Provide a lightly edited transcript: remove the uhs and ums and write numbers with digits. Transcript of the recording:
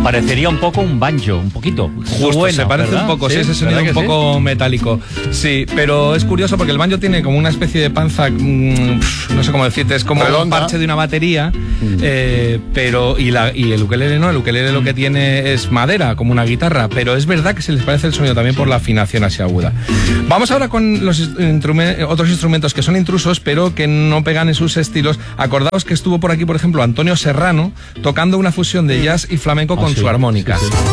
Parecería un poco un banjo, un poquito. Justo, bueno, se parece, ¿verdad? Un poco, sí, ese sonido un poco metálico. Sí, pero es curioso porque el banjo tiene como una especie de panza, no sé cómo decirte, es como un parche de una batería, pero y el ukelele no, el ukelele lo que tiene es madera, como una guitarra, pero es verdad que se les parece el sonido también por la afinación así aguda. Vamos ahora con los otros instrumentos que son intrusos, pero que no pegan en sus estilos. Acordaos que estuvo por aquí, por ejemplo, Antonio Serrano, tocando una fusión de jazz y flamenco con su armónica.